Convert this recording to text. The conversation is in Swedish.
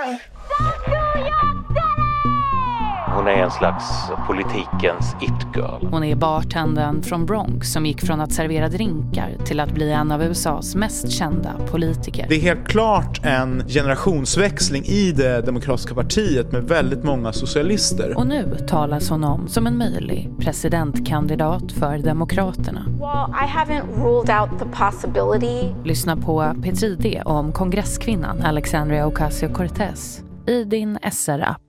Hon är en slags politikens it-girl. Hon är bartendern från Bronx som gick från att servera drinkar till att bli en av USAs mest kända politiker. Det är helt klart en generationsväxling i det demokratiska partiet med väldigt många socialister. Och nu talas hon om som en möjlig presidentkandidat för Demokraterna. Well, I haven't ruled out the possibility. Lyssna på P3D om kongresskvinnan Alexandria Ocasio-Cortez i din SR-app.